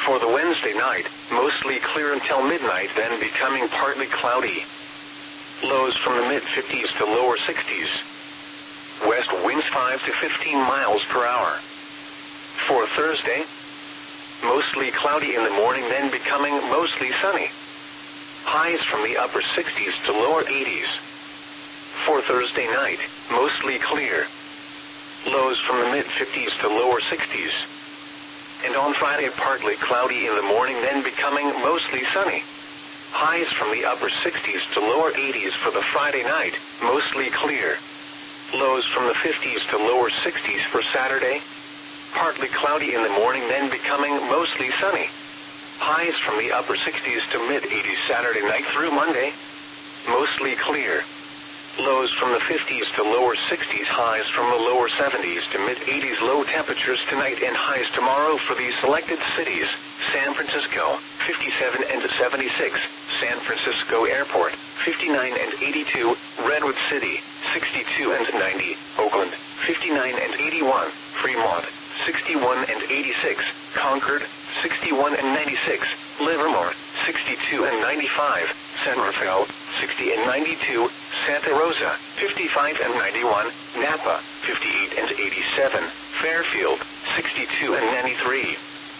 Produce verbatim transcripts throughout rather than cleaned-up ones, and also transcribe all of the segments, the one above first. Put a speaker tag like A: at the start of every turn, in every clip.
A: For the Wednesday night, mostly clear until midnight, then becoming partly cloudy. Lows from the mid fifties to lower sixties. West winds five to fifteen miles per hour. For Thursday, mostly cloudy in the morning, then becoming mostly sunny. Highs from the upper sixties to lower eighties. For Thursday night, mostly clear. Lows from the mid fifties to lower sixties. And on Friday, partly cloudy in the morning, then becoming mostly sunny. Highs from the upper sixties to lower eighties for the Friday night, mostly clear. Lows from the fifties to lower sixties for Saturday. Partly cloudy in the morning, then becoming mostly sunny. Highs from the upper sixties to mid eighties Saturday night through Monday. Mostly clear. Lows from the fifties to lower sixties, highs from the lower seventies to mid eighties. Low temperatures tonight and highs tomorrow for these selected cities: San Francisco, fifty-seven and seventy-six, San Francisco Airport, fifty-nine and eighty-two, Redwood City, sixty-two and ninety, Oakland, fifty-nine and eighty-one, Fremont, sixty-one and eighty-six, Concord, sixty-one and ninety-six, Livermore, sixty-two and ninety-five, San Rafael, sixty and ninety-two, Santa Rosa, fifty-five and ninety-one, Napa, fifty-eight and eighty-seven, Fairfield, sixty-two and ninety-three.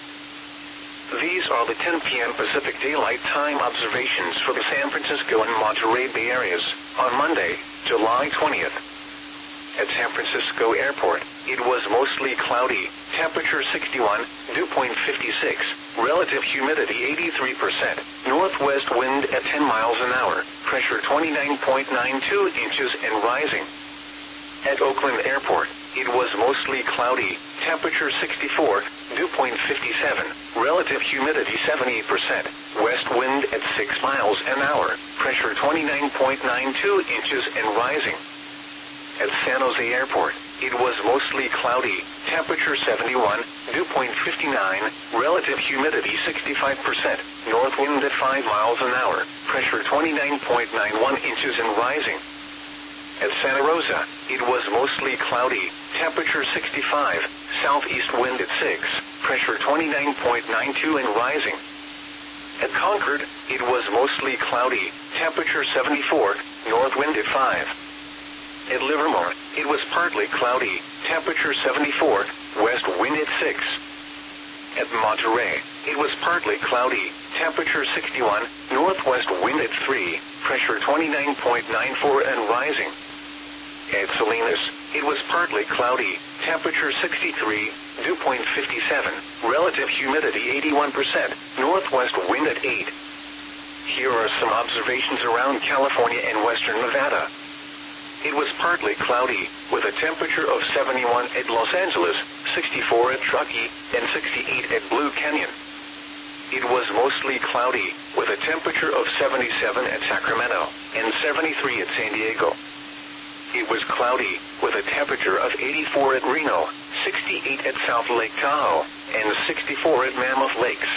A: These are the ten p m Pacific Daylight Time observations for the San Francisco and Monterey Bay areas on Monday, July twentieth. At San Francisco Airport, it was mostly cloudy, temperature sixty-one, dew point fifty-six, relative humidity eighty-three percent, northwest wind at ten miles an hour, pressure twenty-nine point nine two inches and rising. At Oakland Airport, it was mostly cloudy, temperature sixty-four, dew point fifty-seven, relative humidity seventy percent, west wind at six miles an hour, pressure twenty-nine point nine two inches and rising. At San Jose Airport, it was mostly cloudy, temperature seventy-one, dew point fifty-nine, relative humidity sixty-five percent, north wind at five miles an hour, pressure twenty-nine point nine one inches and rising. At Santa Rosa, it was mostly cloudy, temperature sixty-five, southeast wind at six, pressure twenty-nine point nine two and rising. At Concord, it was mostly cloudy, temperature seventy-four, north wind at five. At Livermore, it was partly cloudy, temperature seventy-four, west wind at six. At Monterey, it was partly cloudy, temperature sixty-one, northwest wind at three, pressure twenty-nine point nine four and rising. At Salinas, it was partly cloudy, temperature sixty-three, dew point fifty-seven, relative humidity eighty-one percent, northwest wind at eight. Here are some observations around California and western Nevada. It was partly cloudy, with a temperature of seventy-one at Los Angeles, sixty-four at Truckee, and sixty-eight at Blue Canyon. It was mostly cloudy, with a temperature of seventy-seven at Sacramento, and seventy-three at San Diego. It was cloudy, with a temperature of eighty-four at Reno, sixty-eight at South Lake Tahoe, and sixty-four at Mammoth Lakes.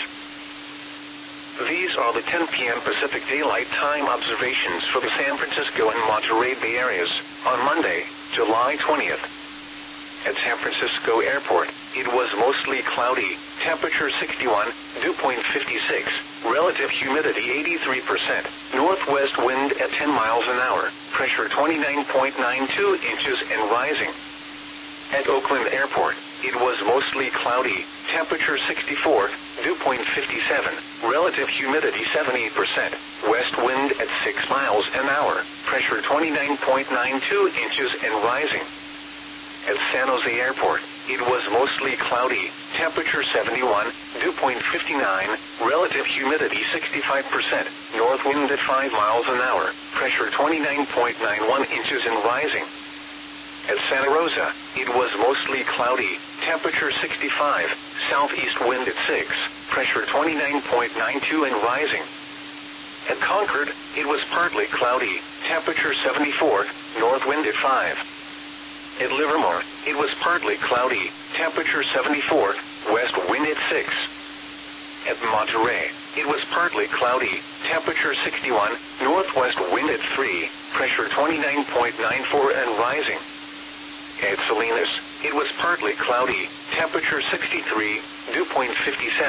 A: These are the ten p m Pacific Daylight Time observations for the San Francisco and Monterey Bay areas on Monday, July twentieth. At San Francisco Airport, it was mostly cloudy, temperature sixty-one, dew point fifty-six, relative humidity eighty-three percent, northwest wind at ten miles an hour, pressure twenty-nine point nine two inches and rising. At Oakland Airport, it was mostly cloudy, temperature sixty-four, dew point fifty-seven, relative humidity seventy percent, west wind at six miles an hour, pressure twenty-nine point nine two inches and rising. At San Jose Airport, it was mostly cloudy, temperature seventy-one, dew point fifty-nine, relative humidity sixty-five percent, north wind at five miles an hour, pressure twenty-nine point nine one inches and rising. At Santa Rosa, it was mostly cloudy, temperature sixty-five, southeast wind at six, pressure twenty-nine point nine two and rising. At Concord, it was partly cloudy, temperature seventy-four, north wind at five. At Livermore, it was partly cloudy, temperature seventy-four, west wind at six. At Monterey, it was partly cloudy, temperature sixty-one, northwest wind at three, pressure twenty-nine point nine four and rising. At Salinas, it was partly cloudy, temperature sixty-three, dew point fifty-seven.